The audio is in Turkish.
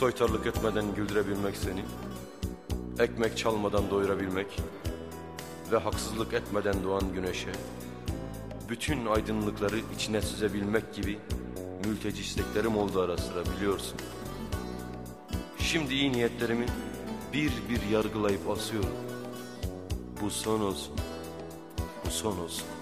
soytarlık etmeden güldürebilmek seni, ekmek çalmadan doyurabilmek ve haksızlık etmeden doğan güneşe bütün aydınlıkları içine süzebilmek gibi mülteci isteklerim oldu ara sıra, biliyorsun. Şimdi iyi niyetlerimi bir bir yargılayıp asıyorum. Bu son olsun, bu son olsun.